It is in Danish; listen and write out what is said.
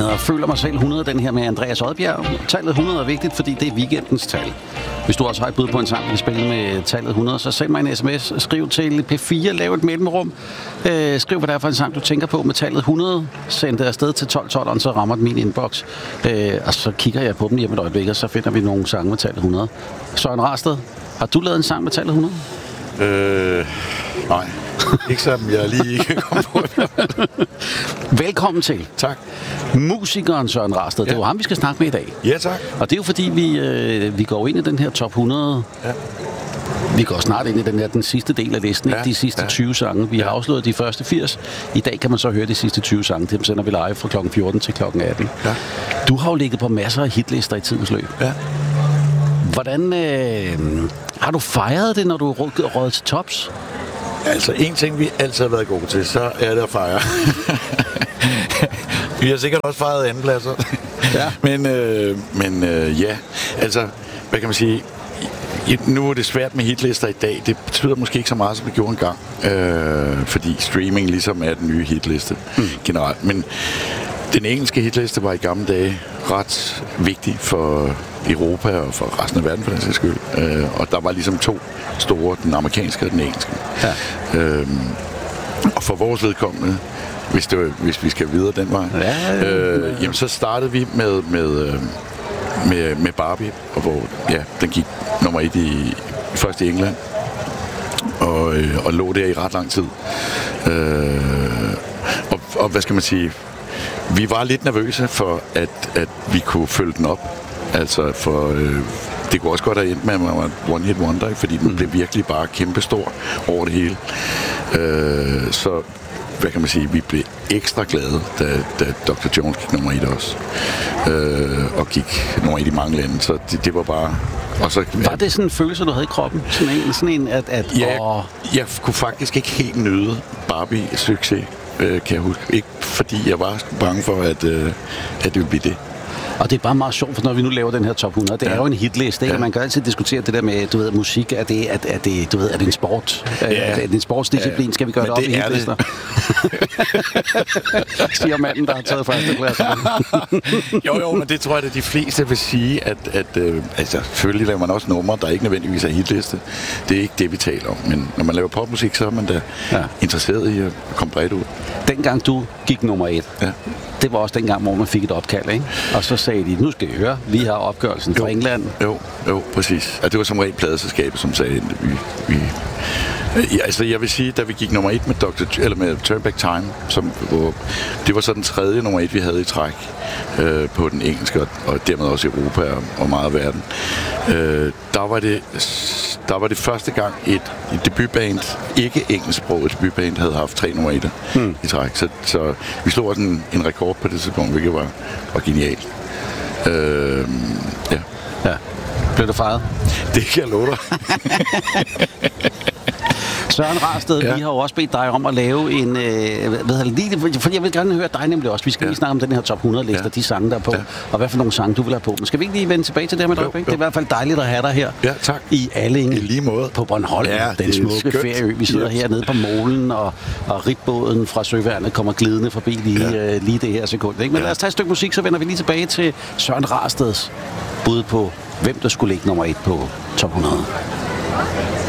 hedder Føler mig selv 100, den her med Andreas Odbjerg. Tallet 100 er vigtigt, fordi det er weekendens tal. Hvis du også har et bud på en sang, vi spiller med tallet 100, så send mig en sms. Skriv til P4, lav et mellemrum. Skriv, hvad det er for en sang, du tænker på med tallet 100. Send det afsted til 1212, så rammer det min inbox. Og så kigger jeg på dem lige om et øjeblik, og så finder vi nogle sange med tallet 100. Søren Rasted, har du lavet en sang med tallet 100? Nej. Ikke sådan, jeg lige ikke kom på. Velkommen til. Tak. Musikeren Søren Rasted. Det er jo ham, vi skal snakke med i dag. Ja, tak. Og det er jo fordi, vi går ind i den her top 100. Ja. Vi går snart ind i den sidste del af listen, de sidste 20 sange. Vi har afslået de første 80. I dag kan man så høre de sidste 20 sange. Dem sender vi live fra kl. 14 til kl. 18. Ja. Du har jo ligget på masser af hitlister i tidens løb. Ja. Hvordan har du fejret det, når du er røget til tops? Altså, en ting, vi altid har været gode til, så er det at fejre. Vi har sikkert også fejret andenpladser. Ja. Men ja, altså, hvad kan man sige? Nu er det svært med hitlister i dag. Det betyder måske ikke så meget, som det gjorde engang. Fordi streaming ligesom er den nye hitliste generelt. Men den engelske hitliste var i gamle dage ret vigtig for Europa og for resten af verden, for den sags skyld. Og der var ligesom to store, den amerikanske og den engelske. Ja. Og for vores vedkommende, hvis vi skal videre den vej, jamen så startede vi med Barbie, og hvor den gik nummer 1 først i England, og lå der i ret lang tid. Og hvad skal man sige? Vi var lidt nervøse for, at vi kunne følge den op. Altså, det kunne også godt have endt med, at man var one hit wonder, fordi den blev virkelig bare kæmpestor over det hele. Så, hvad kan man sige, vi blev ekstra glade, da Dr. Jones gik nummer 1 også. Og gik nummer 1 i mange lande, så det var bare... Og så, var det sådan en følelse, du havde i kroppen? Sådan en at jeg kunne faktisk ikke helt nyde Barbie succes, kan jeg huske. Ikke fordi jeg var bange for, at det ville blive det. Og det er bare meget sjovt, for når vi nu laver den her top 100, det er jo en hitliste, ikke? Man kan altid diskutere det der med, du ved, musik, er det en sport? Er det en sportsdisciplin? Skal vi gøre det op i hitlister? Siger manden, der har taget førsteklasse. jo, men det tror jeg, at de fleste vil sige, at selvfølgelig laver man også numre, der ikke nødvendigvis er hitliste. Det er ikke det, vi taler om. Men når man laver popmusik, så er man da interesseret i at komme bredt ud. Dengang du gik nummer 1, det var også dengang, hvor man fik et opkald, ikke? Og så sagde de, nu skal I høre, vi har opgørelsen fra England. Jo, præcis. Og det var som regel pladeselskabet, som sagde, altså jeg vil sige, da vi gik nummer 1 med Turn Back Time, det var så den tredje nummer 1, vi havde i træk på den engelske, og dermed også Europa og meget af verden. Der var det første gang et debutband, ikke engelsksproget debutband, havde haft 3 nummer 1 i træk. Så vi slog også en rekord på det tidspunkt, hvilket var genialt. Ja. Blev du fejret? Det kan jeg love dig. Søren Rasted, vi har jo også bedt dig om at lave en... fordi jeg vil gerne høre dig nemlig også. Vi skal lige snakke om den her top 100-liste, de sange, der er på, og hvad for nogle sange, du vil have på. Men skal vi ikke lige vende tilbage til det med dig? Det er i hvert fald dejligt at have dig her. Ja, tak. I Allinge. I lige måde. På Bornholm. Ja, den smukke ferieø. Vi sidder hernede på Målen, og ribbåden fra Søværnet kommer glidende forbi lige det her sekund. Ikke? Men lad os tage et stykke musik, så vender vi lige tilbage til Søren Rasteds bud på, hvem der skulle ligge nummer 1 på top 100.